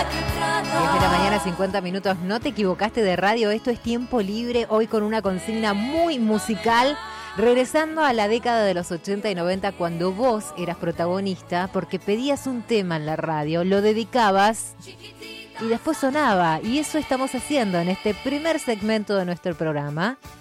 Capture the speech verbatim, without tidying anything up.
diez de la mañana, cincuenta minutos. No te equivocaste de radio, esto es Tiempo Libre. Hoy con una consigna muy musical, regresando a la década de los ochenta y noventa, cuando vos eras protagonista, porque pedías un tema en la radio, lo dedicabas y después sonaba. Y eso estamos haciendo en este primer segmento de nuestro programa.